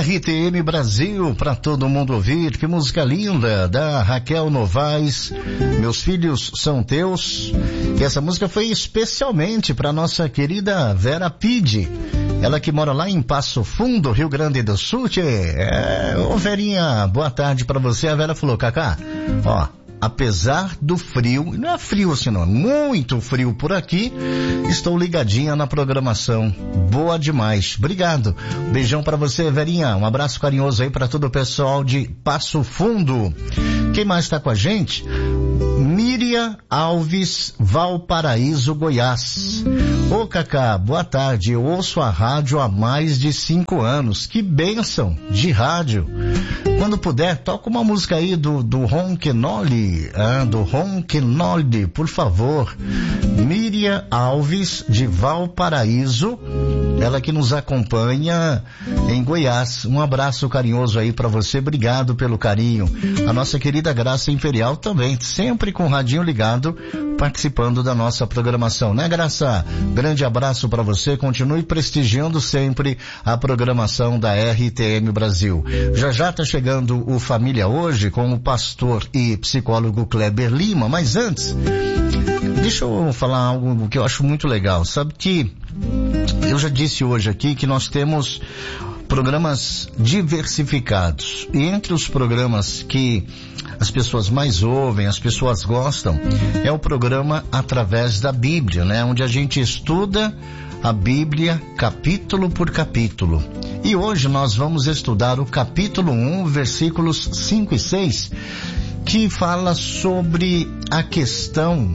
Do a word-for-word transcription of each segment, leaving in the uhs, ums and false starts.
R T M Brasil, para todo mundo ouvir. Que música linda, da Raquel Novaes, Meus Filhos São Teus. E essa música foi especialmente para nossa querida Vera Pide, ela que mora lá em Passo Fundo, Rio Grande do Sul. Tchê. É, ô Verinha, boa tarde para você. A Vera falou, Cacá, ó, apesar do frio, não é frio assim não, é muito frio por aqui, estou ligadinha na programação. Boa demais. Obrigado. Beijão pra você, Verinha. Um abraço carinhoso aí pra todo o pessoal de Passo Fundo. Quem mais tá com a gente? Miriam Alves, Valparaíso, Goiás. Ô Cacá, boa tarde. Eu ouço a rádio há mais de cinco anos. Que bênção de rádio. Quando puder, toca uma música aí do, do Ronquenoli, ah, do Ronquenoli, por favor. Miriam Alves, de Valparaíso, ela que nos acompanha em Goiás. Um abraço carinhoso aí pra você, obrigado pelo carinho. A nossa querida Graça Imperial também, sempre com o radinho ligado, participando da nossa programação, né, Graça? Grande abraço pra você, continue prestigiando sempre a programação da R T M Brasil. Já já tá chegando o Família Hoje com o pastor e psicólogo Kleber Lima, mas antes, deixa eu falar algo que eu acho muito legal. Sabe que eu já disse hoje aqui que nós temos programas diversificados, e entre os programas que as pessoas mais ouvem, as pessoas gostam, é o programa Através da Bíblia, né? Onde a gente estuda a Bíblia capítulo por capítulo. E hoje nós vamos estudar o capítulo um, versículos cinco e seis, que fala sobre a questão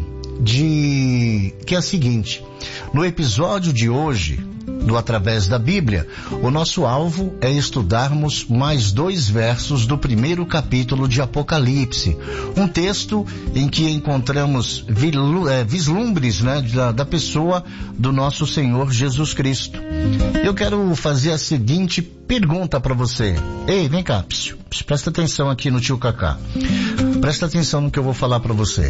de que é a seguinte: no episódio de hoje do Através da Bíblia, o nosso alvo é estudarmos mais dois versos do primeiro capítulo de Apocalipse, um texto em que encontramos vislumbres, né, da, da pessoa do nosso Senhor Jesus Cristo. Eu quero fazer a seguinte pergunta para você. Ei, vem cá, psiu, psiu, presta atenção aqui no tio Cacá. Presta atenção no que eu vou falar para você.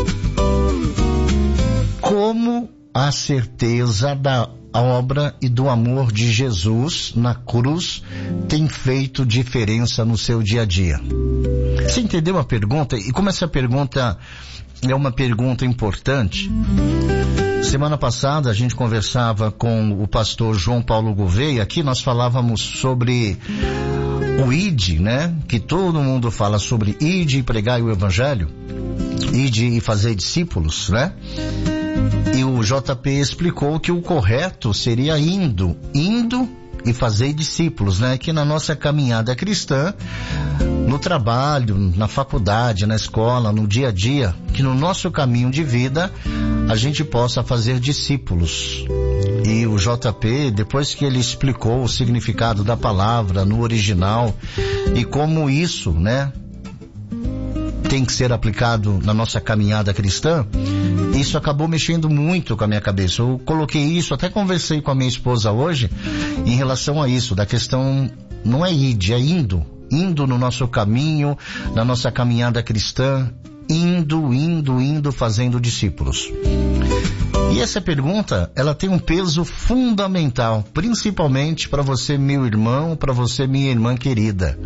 Como a certeza da obra e do amor de Jesus na cruz tem feito diferença no seu dia a dia? Você entendeu a pergunta? E como essa pergunta é uma pergunta importante, semana passada a gente conversava com o pastor João Paulo Gouveia, aqui nós falávamos sobre o I D, né? Que todo mundo fala sobre I D e pregar o evangelho, I D e fazer discípulos, né? E o J P explicou que o correto seria indo, indo e fazer discípulos, né? Que na nossa caminhada cristã, no trabalho, na faculdade, na escola, no dia a dia, que no nosso caminho de vida, a gente possa fazer discípulos. E o J P, depois que ele explicou o significado da palavra no original e como isso, né, tem que ser aplicado na nossa caminhada cristã, isso acabou mexendo muito com a minha cabeça. Eu coloquei isso, até conversei com a minha esposa hoje em relação a isso, da questão, não é id, é indo, indo no nosso caminho, na nossa caminhada cristã, indo, indo, indo, fazendo discípulos. E essa pergunta, ela tem um peso fundamental, principalmente para você, meu irmão, para você, minha irmã querida.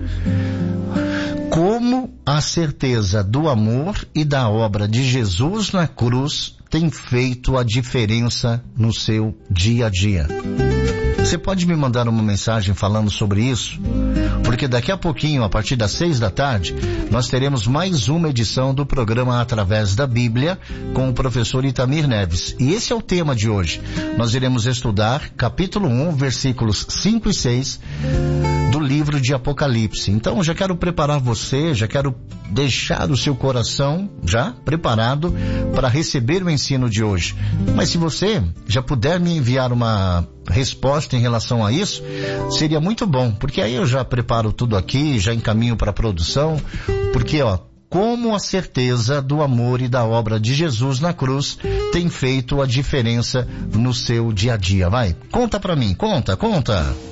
Como a certeza do amor e da obra de Jesus na cruz tem feito a diferença no seu dia a dia? Você pode me mandar uma mensagem falando sobre isso? Porque daqui a pouquinho, a partir das seis da tarde, nós teremos mais uma edição do programa Através da Bíblia com o professor Itamir Neves. E esse é o tema de hoje. Nós iremos estudar capítulo um, versículos cinco e seis do livro de Apocalipse. Então, já quero preparar você, já quero deixar o seu coração já preparado para receber o ensino de hoje. Mas se você já puder me enviar uma resposta em relação a isso, seria muito bom, porque aí eu já preparo tudo aqui, já encaminho para a produção, porque ó, como a certeza do amor e da obra de Jesus na cruz tem feito a diferença no seu dia a dia. Vai, conta pra mim, conta, conta.